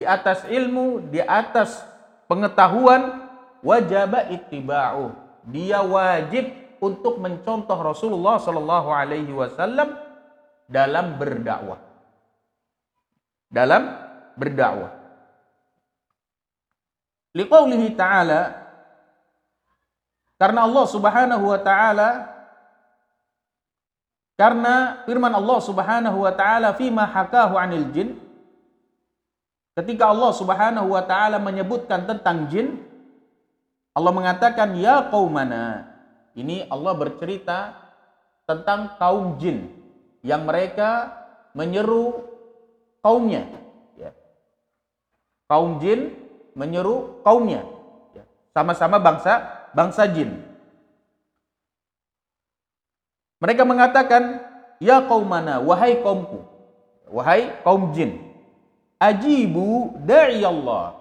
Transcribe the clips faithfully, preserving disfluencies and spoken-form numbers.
atas ilmu, di atas pengetahuan, wajib ittiba'u. Dia wajib untuk mencontoh Rasulullah sallallahu alaihi wasallam dalam berdakwah. Dalam berdakwah. Liqaulihi ta'ala, karena Allah Subhanahu wa taala, karena firman Allah Subhanahu wa taala fima hakahu 'anil jin, ketika Allah Subhanahu wa taala menyebutkan tentang jin, Allah mengatakan ya qaumana. Ini Allah bercerita tentang kaum jin yang mereka menyeru kaumnya, ya. Kaum jin menyeru kaumnya, ya. Sama-sama bangsa bangsa jin. Mereka mengatakan ya qaumana, wahai kaumku, wahai kaum jin, ajibu da'i Allah.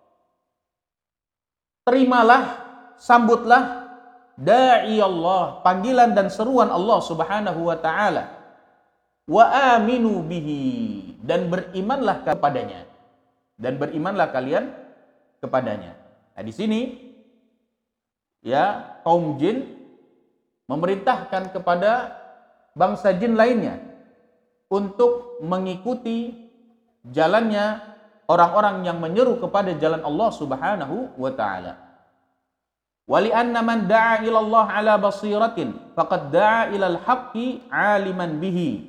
Terimalah, sambutlah da'i Allah, panggilan dan seruan Allah Subhanahu wa taala. Wa aminu bihi, dan berimanlah kepadanya. Dan berimanlah kalian kepadanya. Nah, di sini ya, kaum jin memerintahkan kepada bangsa jin lainnya untuk mengikuti jalannya orang-orang yang menyeru kepada jalan Allah Subhanahu wa taala. Wali anna man da'a ila Allah ala basiratin faqad da'a ila al-haqqi 'aliman bihi.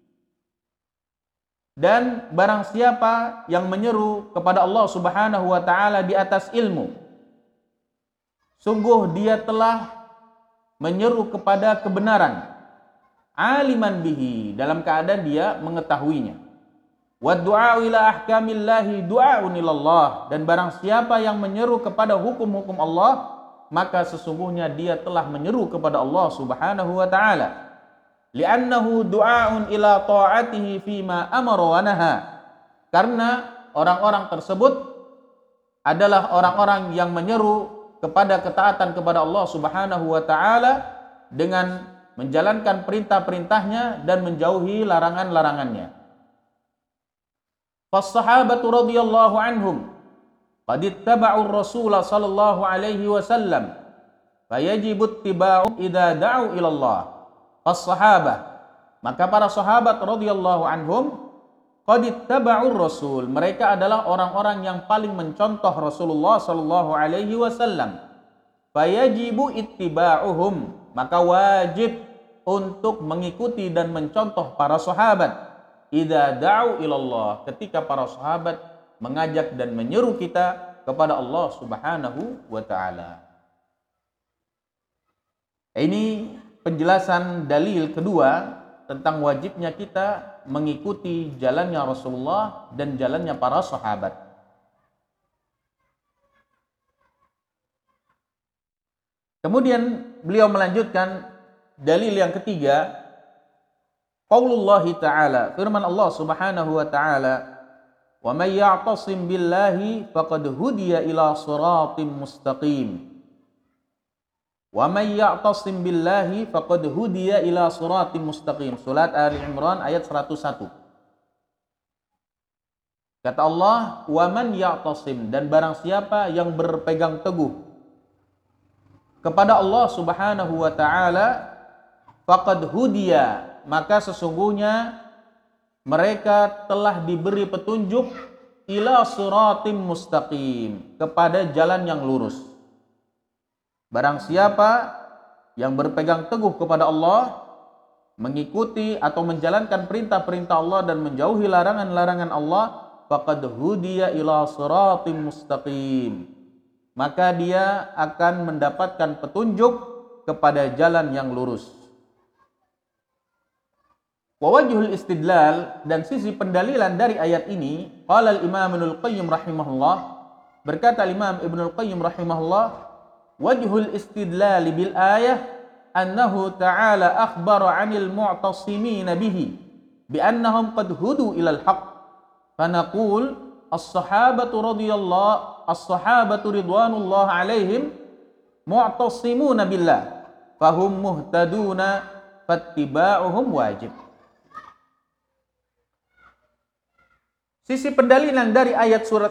Dan barang siapa yang menyeru kepada Allah Subhanahu wa taala di atas ilmu, sungguh dia telah menyeru kepada kebenaran, 'aliman bihi, dalam keadaan dia mengetahuinya. Wa du'a ila ahkamillahi du'aun ilallah, dan barang siapa yang menyeru kepada hukum-hukum Allah, maka sesungguhnya dia telah menyeru kepada Allah Subhanahu wa taala. Li'annahu du'aun ila ta'atihi fima amara wa naha. Karena orang-orang tersebut adalah orang-orang yang menyeru kepada ketaatan kepada Allah Subhanahu wa taala dengan menjalankan perintah-perintahnya dan menjauhi larangan-larangannya. Fas-sahabatu radhiyallahu anhum qad ittaba'u ar-rasul sallallahu alaihi wasallam fayajibu ittiba'u idza da'u ila Allah. Fas-sahabah, maka para sahabat radhiyallahu anhum qad ittaba'u ar-rasul, mereka adalah orang-orang yang paling mencontoh Rasulullah sallallahu alaihi wasallam. Fayajibu ittiba'uhum, maka wajib untuk mengikuti dan mencontoh para sahabat. Idza da'u ilallah, ketika para sahabat mengajak dan menyeru kita kepada Allah Subhanahu wa taala. Ini penjelasan dalil kedua tentang wajibnya kita mengikuti jalannya Rasulullah dan jalannya para sahabat. Kemudian beliau melanjutkan dalil yang ketiga, qaulullah ta'ala, firman Allah Subhanahu wa ta'ala, wa may ya'tasim billahi faqad hudiya ila siratim mustaqim. Wa may ya'tasim billahi faqad hudiya ila siratim mustaqim. Surat Ali Imran ayat seratus satu. Kata Allah, wa man ya'tasim, dan barang siapa yang berpegang teguh kepada Allah Subhanahu wa taala, faqad hudiya, maka sesungguhnya mereka telah diberi petunjuk ila siratim mustaqim, kepada jalan yang lurus. Barang siapa yang berpegang teguh kepada Allah, mengikuti atau menjalankan perintah-perintah Allah dan menjauhi larangan-larangan Allah, faqad hudiya ila siratim mustaqim, maka dia akan mendapatkan petunjuk kepada jalan yang lurus. Wa wajhul istidlal, dan sisi pendalilan dari ayat ini, qala al-Imam Ibnul Qayyim rahimahullah, berkata Imam Ibnul Qayyim rahimahullah, wajhul istidlal bil ayah annahu ta'ala akhbara 'anil mu'tasimin bihi bi annahum qad hudu ila al-haqq. Fa naqul as-sahabatu radhiyallahu as-sahabatu ridwanullah 'alaihim mu'tasimuna billah fahum muhtaduna fattiba'uhum wajib. Sisi pendalilan dari ayat surat